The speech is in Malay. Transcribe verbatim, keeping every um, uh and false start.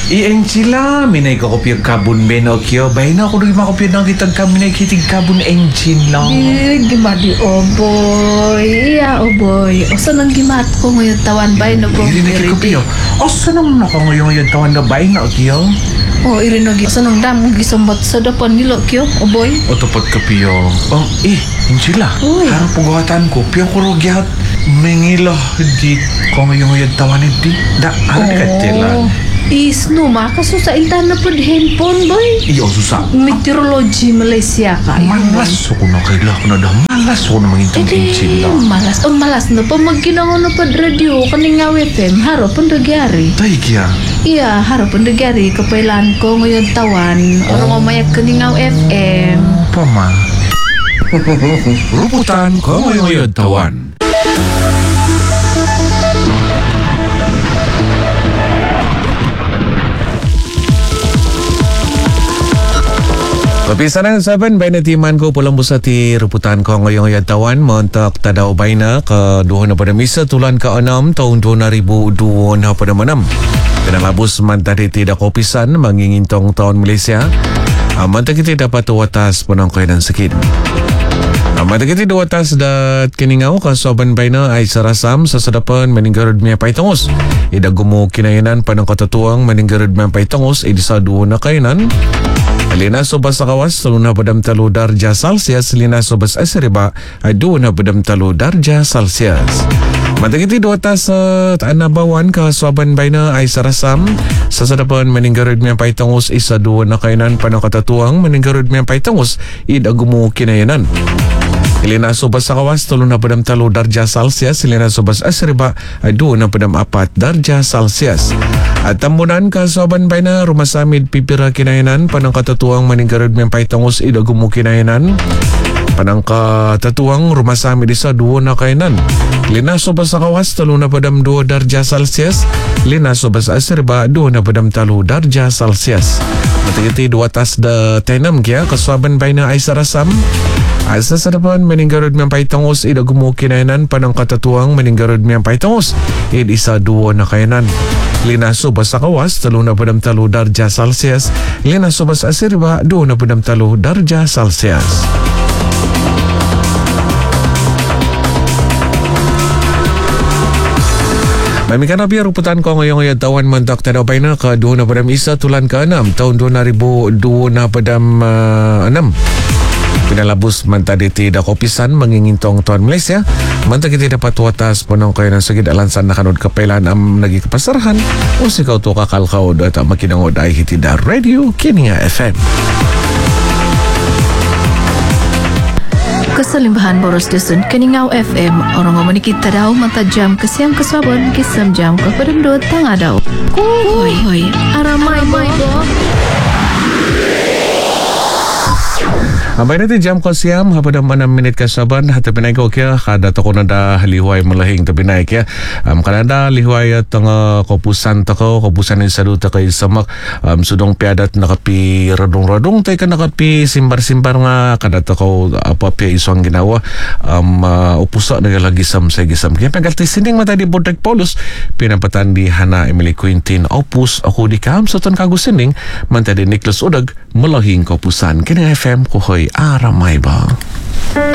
I-engine minay ka kopya kabun beno kyo. Bahay na ako rin makopya ng kitang kaminay kitig kabun engine lang. Eh, gimadi o boy. Iya o boy. O saan ang gimat ko ngayon tawan bay na ko? Hindi na kikopya. O saan ang nakangayong yung tawan na bahay na kyo? O irinagi. O saan ang dam gisambot sa dapan nilo kyo o boy? O tupad kapyo. Oh, eh, engine la. Uy. Harap pagawatan ko. Piyo ko rogyat. Mengilo. Di ko ngayong yung tawan hindi. Da, ano ka tilan? Is no makaso sa iltan na pod handphone boy. Iyo, susa. Meteorology Malaysia ka. Malas ako na kaila ko na daw. Malas ako na mangintong engine Eh, lang. malas. O malas na pa magkinangon na pod radio kaning nga F M. Harap ang nagyari. Tay kya. Iya, harap ang nagyari. Kapailan ko ngayon tawan. Orang mamayag kaning nga F M. Pama. Ruputan ko ngayon tawan. Papisanan saban bay na timan ko pulang busa ti ruputan ko ngayong yatawan montak tadaw bay na ka duho na pada misa tulan ka enam tahun dua ribu dua na pada manam. Pinalabos man tadi tidak kopisan mangingintong tahun Malaysia. Aman tak kita dapat watas penangkoy ng sakit. Aman tak kita watas dat kiningaw ka soban bay na ay sarasam sa sadapan maninggarod miya paitongos. Ida gumo kinayanan panang katatuang maninggarod miya paitongos idisa duho na kainan. Lina sobas kawas tuluna padam talo darja Celsius lina sobas asriba ay duwa na padam talo darja Celsius. Matagiti dua tas sa uh, taanabawan ka swaban bay na ay sarasam sa sadapan maninggarod miya paitangos isa duwa na kainan panakatatuang maninggarod miya paitangos ida gumo kinayanan. Ilina sobas sa kawas tuluna padam talo darja Celsius lina sobas asriba ay duwa na padam apat darja Celsius. At tambunan ka soban bay na rumasamid pipira kinayanan panang katatuang maninggarod miyang paitangos idagumo kinayanan panang katatuang rumasamid isa duwo na kainan. Lina sobas sa kawas talo na padam duwo darja Celsius lina sobas asriba duwo na padam talo darja Celsius. Matigiti dua tas da tenam kaya kaswaban bay na ay sarasam. Asa sa dapan maninggarod miyang paitangos idagumo kinayanan panang katatuang maninggarod miyang paitangos id isa duwo na kainan. Lina sobas sa kawas talo na padam talo darja Celsius lina sobas asirba duwo na padam talo darja Celsius. Mamikan na biya ruputan ko ngayong ngayong tawan mantak tadaw bay na ka duwo na padam isa tulan ka enam tahun dua ribu dua na padam uh, enam. Pinalabos man tadi tidak kopisan mangingintong tuan Malaysia. Manta kita dapat watas ponong kayo ng sagid alansan na kanod kapailan am nagi kapasarahan o sikaw to kakalkaw do at makinangod ay hitida radio Kininga F M. Kasalimbahan boros desun Kiningaw F M. Orang manikit tadaw mata jam kasiyam kasabon kisam jam kapadamdot tangadaw. Kuy, hoy, aramay may bo. Abay natin jam ko siyam hapada manam minit kasaban hati pinay ko kaya kada to ko na da lihuay malahing to pinay kaya um, kanada lihuay at ang uh, kopusan to ko kopusan ni saluta kay samak um, sudong piadat nakapi radong-radong tay ka nakapi simbar-simbar nga kada to ko apa pi isang ginawa um, uh, upusa nagalagi sam sa gisam kaya pagalti sining mata di Bodrek Paulus pinapatan di Hana Emily Quintin opus ako di kam sa ton kagusining manta di Nicholas Udag malahing kopusan Kininga F M ko hoy aramay ba?